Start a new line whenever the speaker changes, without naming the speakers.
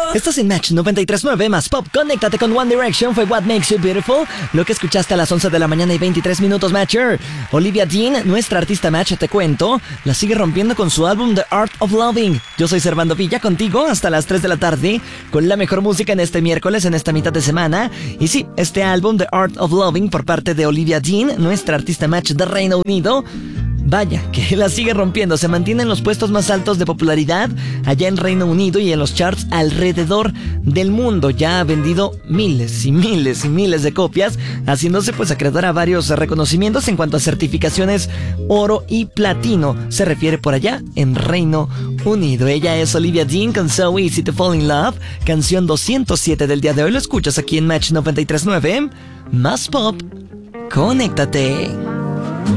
Estás en Match 93.9 más Pop. Conéctate con One Direction, fue What Makes You Beautiful. Lo que escuchaste a las 11 de la mañana y 23 minutos, Matcher. Olivia Dean, nuestra artista Match, te cuento, la sigue rompiendo con su álbum The Art of Loving. Yo soy Servando Villa, contigo hasta las 3 de la tarde, con la mejor música en este miércoles, en esta mitad de semana. Y sí, este álbum The Art of Loving por parte de Olivia Dean, nuestra artista Match de Reino Unido. Vaya, que la sigue rompiendo, se mantiene en los puestos más altos de popularidad allá en Reino Unido y en los charts alrededor del mundo. Ya ha vendido miles y miles y miles de copias, haciéndose pues acreedora a varios reconocimientos en cuanto a certificaciones oro y platino se refiere por allá en Reino Unido. Ella es Olivia Dean con So Easy to Fall in Love, canción 207 del día de hoy. Lo escuchas aquí en Match 93.9, más Pop. Conéctate.